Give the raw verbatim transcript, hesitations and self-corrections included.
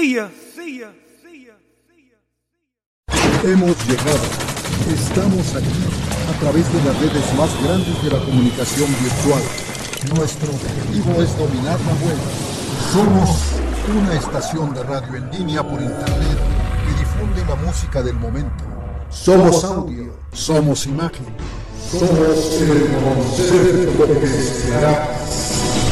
Hemos llegado. Estamos aquí a través de las redes más grandes de la comunicación virtual. Nuestro objetivo es dominar la web. Somos una estación de radio en línea por internet que difunde la música del momento. Somos audio, somos imagen, somos el concepto que se hará.